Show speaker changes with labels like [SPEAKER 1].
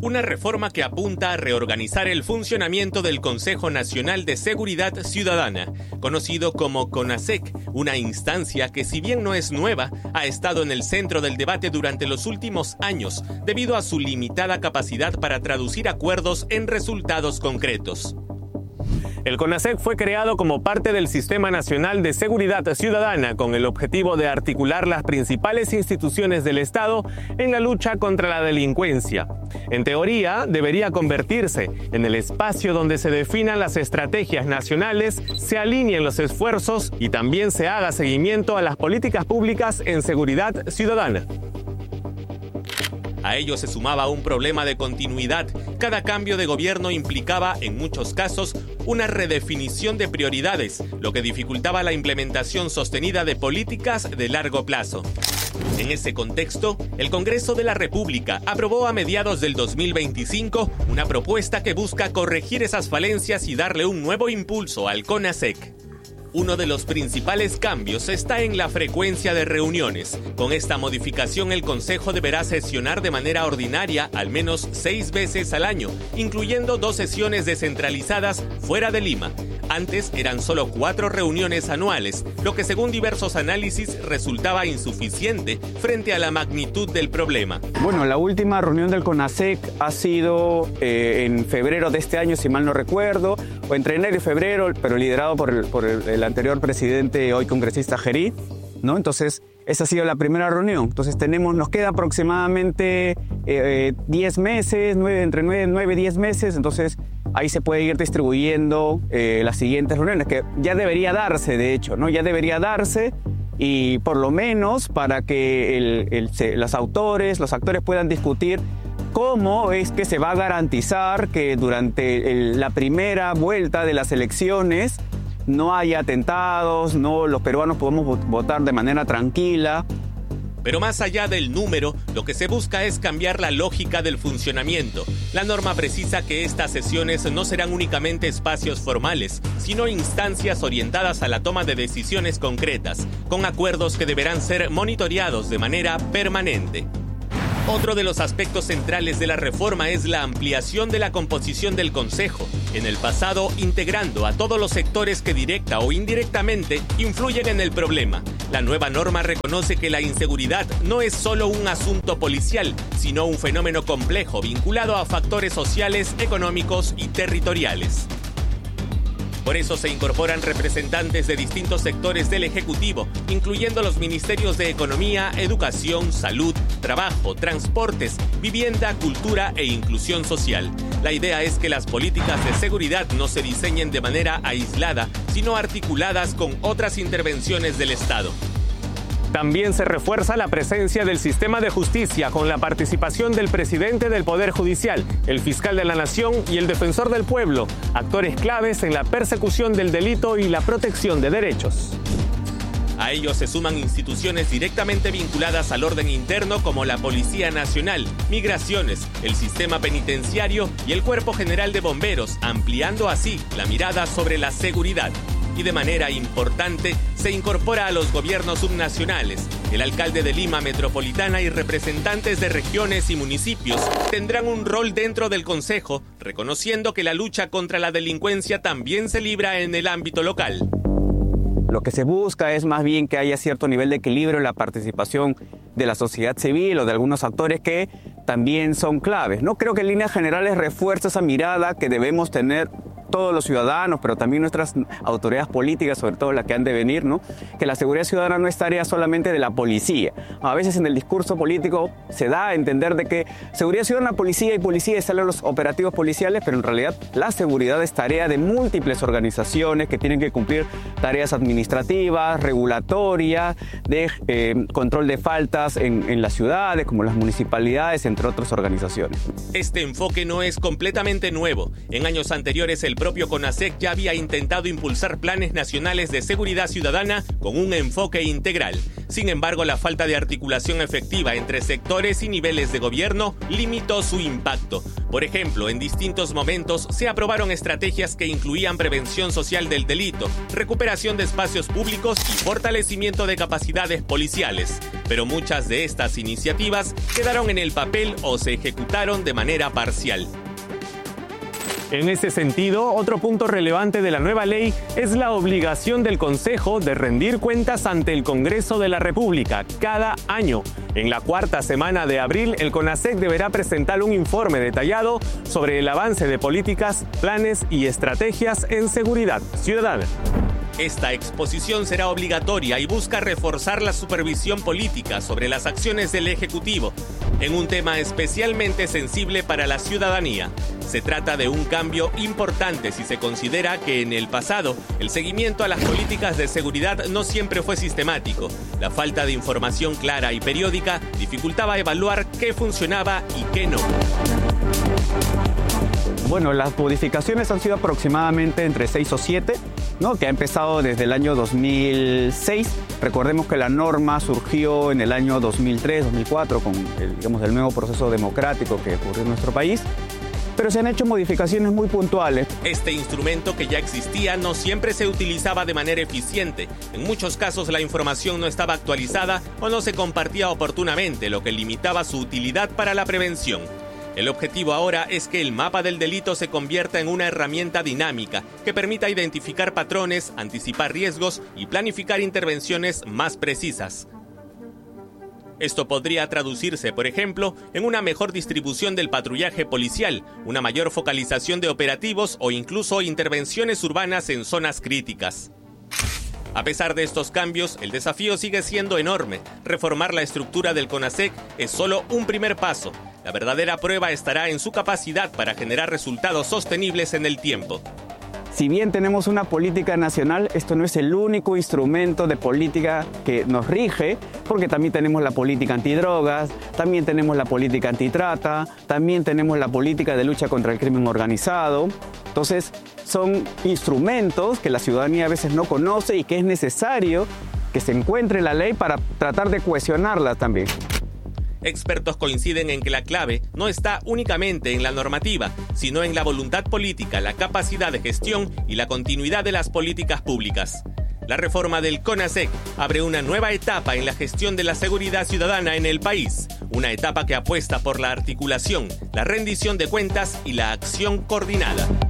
[SPEAKER 1] una reforma que apunta a reorganizar el funcionamiento del Consejo Nacional de Seguridad Ciudadana, conocido como CONASEC, una instancia que, si bien no es nueva, ha estado en el centro del debate durante los últimos años debido a su limitada capacidad para traducir acuerdos en resultados concretos.
[SPEAKER 2] El CONASEC fue creado como parte del Sistema Nacional de Seguridad Ciudadana con el objetivo de articular las principales instituciones del Estado en la lucha contra la delincuencia. En teoría, debería convertirse en el espacio donde se definan las estrategias nacionales, se alineen los esfuerzos y también se haga seguimiento a las políticas públicas en seguridad ciudadana.
[SPEAKER 1] A ello se sumaba un problema de continuidad. Cada cambio de gobierno implicaba, en muchos casos, una redefinición de prioridades, lo que dificultaba la implementación sostenida de políticas de largo plazo. En ese contexto, el Congreso de la República aprobó a mediados del 2025 una propuesta que busca corregir esas falencias y darle un nuevo impulso al CONASEC. Uno de los principales cambios está en la frecuencia de reuniones. Con esta modificación, el Consejo deberá sesionar de manera ordinaria al menos 6 veces al año, incluyendo 2 sesiones descentralizadas fuera de Lima. Antes eran solo 4 reuniones anuales, lo que según diversos análisis resultaba insuficiente frente a la magnitud del problema.
[SPEAKER 3] Bueno, la última reunión del CONASEC ha sido en febrero de este año, si mal no recuerdo, o entre enero y febrero, pero liderado por el anterior presidente, hoy congresista Gerí, ¿no? Entonces, esa ha sido la primera reunión. Entonces, nos queda aproximadamente 10 meses, entre 9 y 10 meses, entonces ahí se puede ir distribuyendo las siguientes reuniones, que ya debería darse, de hecho, ¿no? Ya debería darse, y por lo menos para que los actores puedan discutir cómo es que se va a garantizar que durante la primera vuelta de las elecciones no haya atentados, los peruanos podamos votar de manera tranquila.
[SPEAKER 1] Pero más allá del número, lo que se busca es cambiar la lógica del funcionamiento. La norma precisa que estas sesiones no serán únicamente espacios formales, sino instancias orientadas a la toma de decisiones concretas, con acuerdos que deberán ser monitoreados de manera permanente. Otro de los aspectos centrales de la reforma es la ampliación de la composición del Consejo, en el pasado integrando a todos los sectores que directa o indirectamente influyen en el problema. La nueva norma reconoce que la inseguridad no es solo un asunto policial, sino un fenómeno complejo vinculado a factores sociales, económicos y territoriales. Por eso se incorporan representantes de distintos sectores del Ejecutivo, incluyendo los ministerios de Economía, Educación, Salud, Trabajo, Transportes, Vivienda, Cultura e Inclusión Social. La idea es que las políticas de seguridad no se diseñen de manera aislada, sino articuladas con otras intervenciones del Estado.
[SPEAKER 2] También se refuerza la presencia del sistema de justicia con la participación del presidente del Poder Judicial, el fiscal de la Nación y el defensor del pueblo, actores claves en la persecución del delito y la protección de derechos.
[SPEAKER 1] A ello se suman instituciones directamente vinculadas al orden interno como la Policía Nacional, Migraciones, el Sistema Penitenciario y el Cuerpo General de Bomberos, ampliando así la mirada sobre la seguridad. Y de manera importante, se incorpora a los gobiernos subnacionales. El alcalde de Lima Metropolitana y representantes de regiones y municipios tendrán un rol dentro del Consejo, reconociendo que la lucha contra la delincuencia también se libra en el ámbito local.
[SPEAKER 3] Lo que se busca es más bien que haya cierto nivel de equilibrio en la participación de la sociedad civil o de algunos actores que también son claves. No creo que en líneas generales refuerce esa mirada que debemos tener todos los ciudadanos, pero también nuestras autoridades políticas, sobre todo las que han de venir, ¿no? Que la seguridad ciudadana no es tarea solamente de la policía. A veces en el discurso político se da a entender de que seguridad ciudadana, policía y policía están los operativos policiales, pero en realidad la seguridad es tarea de múltiples organizaciones que tienen que cumplir tareas administrativas, regulatorias, de control de faltas en las ciudades, como las municipalidades, entre otras organizaciones.
[SPEAKER 1] Este enfoque no es completamente nuevo. En años anteriores, el propio CONASEC ya había intentado impulsar planes nacionales de seguridad ciudadana con un enfoque integral. Sin embargo, la falta de articulación efectiva entre sectores y niveles de gobierno limitó su impacto. Por ejemplo, en distintos momentos se aprobaron estrategias que incluían prevención social del delito, recuperación de espacios públicos y fortalecimiento de capacidades policiales. Pero muchas de estas iniciativas quedaron en el papel o se ejecutaron de manera parcial.
[SPEAKER 2] En ese sentido, otro punto relevante de la nueva ley es la obligación del Consejo de rendir cuentas ante el Congreso de la República cada año. En la cuarta semana de abril, el CONASEC deberá presentar un informe detallado sobre el avance de políticas, planes y estrategias en seguridad ciudadana.
[SPEAKER 1] Esta exposición será obligatoria y busca reforzar la supervisión política sobre las acciones del Ejecutivo, en un tema especialmente sensible para la ciudadanía. Se trata de un cambio importante si se considera que en el pasado el seguimiento a las políticas de seguridad no siempre fue sistemático. La falta de información clara y periódica dificultaba evaluar qué funcionaba y qué no.
[SPEAKER 3] Bueno, las modificaciones han sido aproximadamente entre 6 o 7, ¿no? Que ha empezado desde el año 2006. Recordemos que la norma surgió en el año 2003, 2004, con el nuevo proceso democrático que ocurrió en nuestro país. Pero se han hecho modificaciones muy puntuales.
[SPEAKER 1] Este instrumento que ya existía no siempre se utilizaba de manera eficiente. En muchos casos la información no estaba actualizada o no se compartía oportunamente, lo que limitaba su utilidad para la prevención. El objetivo ahora es que el mapa del delito se convierta en una herramienta dinámica que permita identificar patrones, anticipar riesgos y planificar intervenciones más precisas. Esto podría traducirse, por ejemplo, en una mejor distribución del patrullaje policial, una mayor focalización de operativos o incluso intervenciones urbanas en zonas críticas. A pesar de estos cambios, el desafío sigue siendo enorme. Reformar la estructura del CONASEC es solo un primer paso. La verdadera prueba estará en su capacidad para generar resultados sostenibles en el tiempo.
[SPEAKER 3] Si bien tenemos una política nacional, esto no es el único instrumento de política que nos rige, porque también tenemos la política antidrogas, también tenemos la política antitrata, también tenemos la política de lucha contra el crimen organizado. Entonces, son instrumentos que la ciudadanía a veces no conoce y que es necesario que se encuentre la ley para tratar de cohesionarla también.
[SPEAKER 1] Expertos coinciden en que la clave no está únicamente en la normativa, sino en la voluntad política, la capacidad de gestión y la continuidad de las políticas públicas. La reforma del CONASEC abre una nueva etapa en la gestión de la seguridad ciudadana en el país, una etapa que apuesta por la articulación, la rendición de cuentas y la acción coordinada.